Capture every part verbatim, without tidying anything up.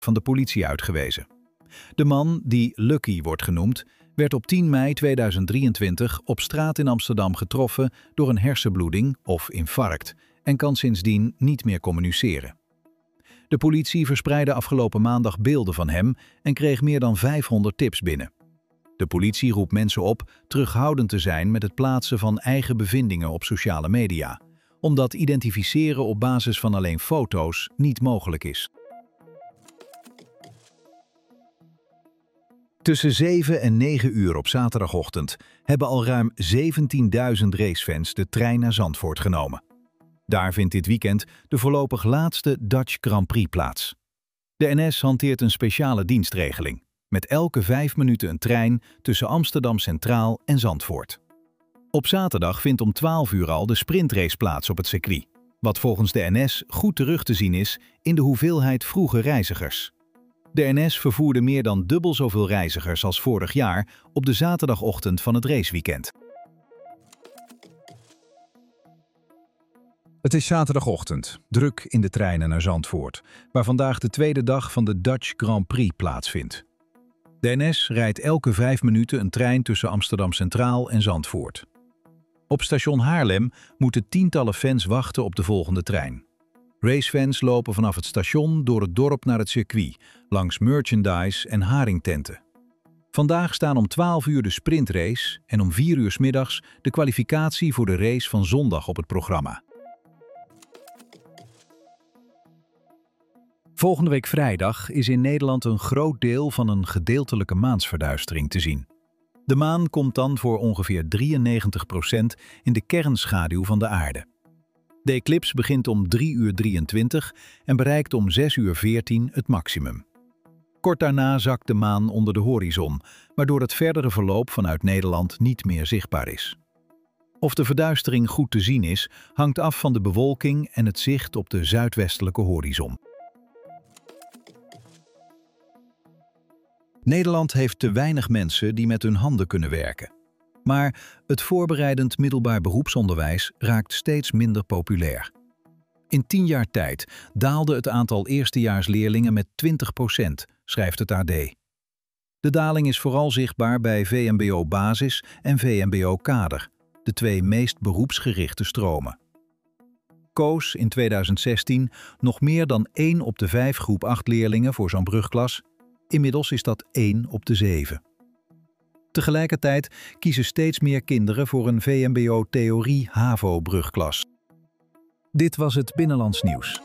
van de politie uitgewezen. De man, die Lucky wordt genoemd, werd op tien mei tweeduizend drieëntwintig op straat in Amsterdam getroffen door een hersenbloeding of infarct en kan sindsdien niet meer communiceren. De politie verspreidde afgelopen maandag beelden van hem en kreeg meer dan vijfhonderd tips binnen. De politie roept mensen op terughoudend te zijn met het plaatsen van eigen bevindingen op sociale media, omdat identificeren op basis van alleen foto's niet mogelijk is. Tussen zeven en negen uur op zaterdagochtend hebben al ruim zeventienduizend racefans de trein naar Zandvoort genomen. Daar vindt dit weekend de voorlopig laatste Dutch Grand Prix plaats. De N S hanteert een speciale dienstregeling, met elke vijf minuten een trein tussen Amsterdam Centraal en Zandvoort. Op zaterdag vindt om twaalf uur al de sprintrace plaats op het circuit, wat volgens de N S goed terug te zien is in de hoeveelheid vroege reizigers. De N S vervoerde meer dan dubbel zoveel reizigers als vorig jaar op de zaterdagochtend van het raceweekend. Het is zaterdagochtend, druk in de treinen naar Zandvoort, waar vandaag de tweede dag van de Dutch Grand Prix plaatsvindt. De N S rijdt elke vijf minuten een trein tussen Amsterdam Centraal en Zandvoort. Op station Haarlem moeten tientallen fans wachten op de volgende trein. Racefans lopen vanaf het station door het dorp naar het circuit, langs merchandise en haringtenten. Vandaag staan om twaalf uur de sprintrace en om vier uur 's middags de kwalificatie voor de race van zondag op het programma. Volgende week vrijdag is in Nederland een groot deel van een gedeeltelijke maansverduistering te zien. De maan komt dan voor ongeveer drieënnegentig procent in de kernschaduw van de aarde. De eclips begint om drie uur drieëntwintig en bereikt om zes uur veertien het maximum. Kort daarna zakt de maan onder de horizon, waardoor het verdere verloop vanuit Nederland niet meer zichtbaar is. Of de verduistering goed te zien is, hangt af van de bewolking en het zicht op de zuidwestelijke horizon. Nederland heeft te weinig mensen die met hun handen kunnen werken. Maar het voorbereidend middelbaar beroepsonderwijs raakt steeds minder populair. In tien jaar tijd daalde het aantal eerstejaarsleerlingen met twintig procent, schrijft het A D. De daling is vooral zichtbaar bij V M B O-basis en V M B O-kader, de twee meest beroepsgerichte stromen. Koos in tweeduizend zestien nog meer dan één op de vijf groep acht leerlingen voor zo'n brugklas. Inmiddels is dat één op de zeven. Tegelijkertijd kiezen steeds meer kinderen voor een V M B O-theorie-HAVO-brugklas. Dit was het Binnenlands Nieuws.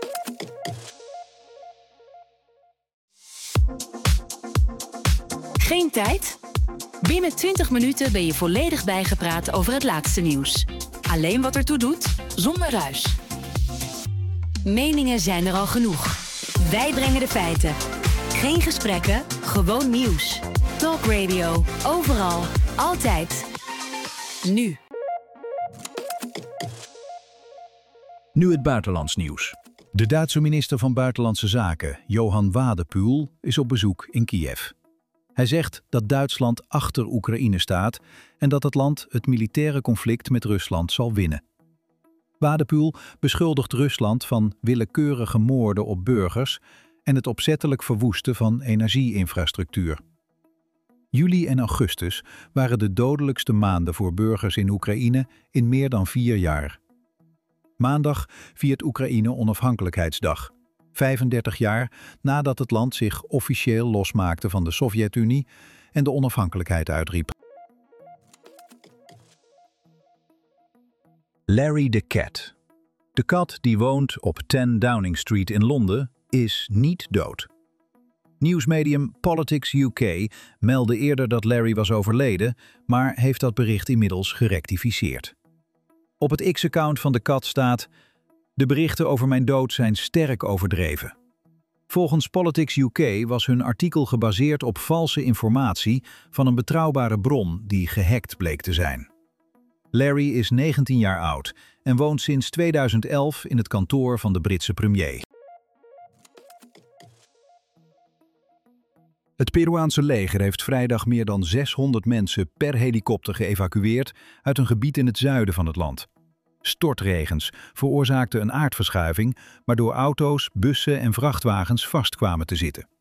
Geen tijd? Binnen twintig minuten ben je volledig bijgepraat over het laatste nieuws. Alleen wat ertoe doet, zonder ruis. Meningen zijn er al genoeg. Wij brengen de feiten. Geen gesprekken, gewoon nieuws. Talk Radio, overal, altijd. Nu. Nu het buitenlands nieuws. De Duitse minister van Buitenlandse Zaken, Johan Wadepoel, is op bezoek in Kiev. Hij zegt dat Duitsland achter Oekraïne staat en dat het land het militaire conflict met Rusland zal winnen. Wadepoel beschuldigt Rusland van willekeurige moorden op burgers en het opzettelijk verwoesten van energieinfrastructuur. Juli en augustus waren de dodelijkste maanden voor burgers in Oekraïne in meer dan vier jaar. Maandag viert Oekraïne Onafhankelijkheidsdag, vijfendertig jaar nadat het land zich officieel losmaakte van de Sovjet-Unie en de onafhankelijkheid uitriep. Larry the Cat. De kat die woont op tien Downing Street in Londen is niet dood. Nieuwsmedium Politics U K meldde eerder dat Larry was overleden, maar heeft dat bericht inmiddels gerectificeerd. Op het X-account van de kat staat: de berichten over mijn dood zijn sterk overdreven. Volgens Politics U K was hun artikel gebaseerd op valse informatie van een betrouwbare bron die gehackt bleek te zijn. Larry is negentien jaar oud en woont sinds tweeduizend elf in het kantoor van de Britse premier. Het Peruaanse leger heeft vrijdag meer dan zeshonderd mensen per helikopter geëvacueerd uit een gebied in het zuiden van het land. Stortregens veroorzaakten een aardverschuiving, waardoor auto's, bussen en vrachtwagens vast kwamen te zitten.